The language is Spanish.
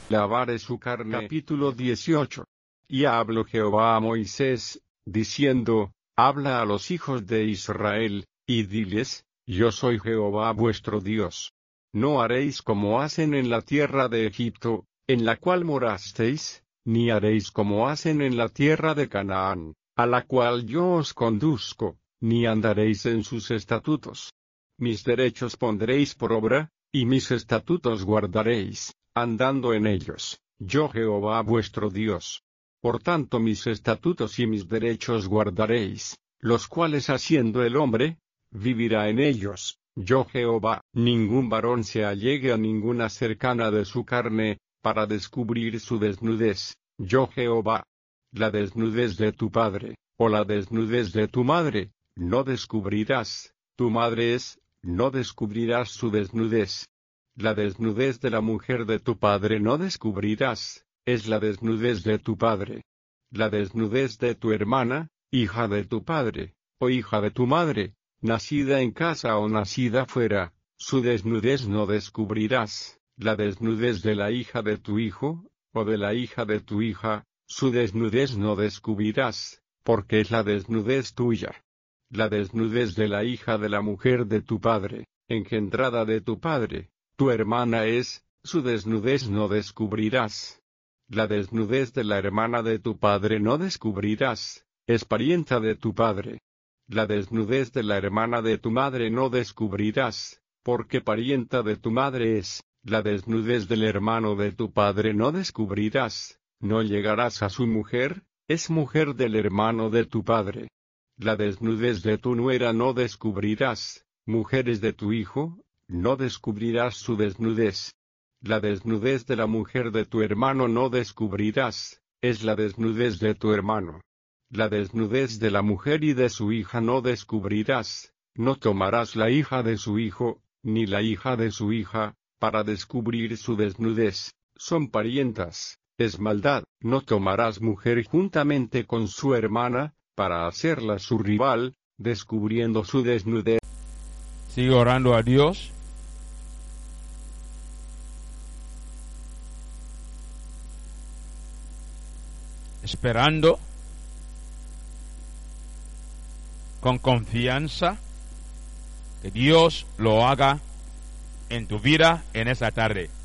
lavaré su carne. Capítulo 18. Y habló Jehová a Moisés, diciendo, habla a los hijos de Israel, y diles, yo soy Jehová vuestro Dios. No haréis como hacen en la tierra de Egipto, en la cual morasteis, ni haréis como hacen en la tierra de Canaán, a la cual yo os conduzco, ni andaréis en sus estatutos. Mis derechos pondréis por obra, y mis estatutos guardaréis, andando en ellos, yo Jehová vuestro Dios. Por tanto mis estatutos y mis derechos guardaréis, los cuales haciendo el hombre, vivirá en ellos, yo Jehová. Ningún varón se allegue a ninguna cercana de su carne, para descubrir su desnudez, yo Jehová. La desnudez de tu padre, o la desnudez de tu madre, no descubrirás, tu madre es, no descubrirás su desnudez. La desnudez de la mujer de tu padre no descubrirás, es la desnudez de tu padre. La desnudez de tu hermana, hija de tu padre, o hija de tu madre, nacida en casa o nacida fuera, su desnudez no descubrirás. La desnudez de la hija de tu hijo, o de la hija de tu hija, su desnudez no descubrirás, porque es la desnudez tuya. La desnudez de la hija de la mujer de tu padre, engendrada de tu padre, tu hermana es, su desnudez no descubrirás. La desnudez de la hermana de tu padre no descubrirás, es parienta de tu padre. La desnudez de la hermana de tu madre no descubrirás, porque parienta de tu madre es. La desnudez del hermano de tu padre no descubrirás, no llegarás a su mujer, es mujer del hermano de tu padre. La desnudez de tu nuera no descubrirás, mujeres de tu hijo, no descubrirás su desnudez. La desnudez de la mujer de tu hermano no descubrirás, es la desnudez de tu hermano. La desnudez de la mujer y de su hija no descubrirás, no tomarás la hija de su hijo, ni la hija de su hija, para descubrir su desnudez, son parientas, es maldad. No tomarás mujer juntamente con su hermana, para hacerla su rival, descubriendo su desnudez. Sigue orando a Dios. Esperando con confianza que Dios lo haga en tu vida en esta tarde.